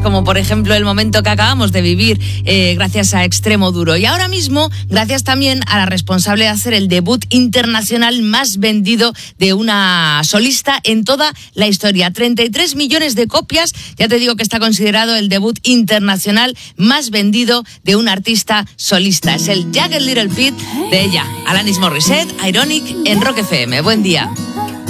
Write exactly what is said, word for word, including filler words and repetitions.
como por ejemplo el momento que acabamos de vivir eh, gracias a Extremo Duro. Y ahora mismo, gracias también a la responsable de hacer el debut internacional más vendido de una solista en toda la historia. treinta y tres millones de copias, ya te digo que está considerado el debut internacional más vendido de un artista solista. Es el Jagged Little Pill de ella, Alanis Morissette, Ironic, en Rock F M. Buen día.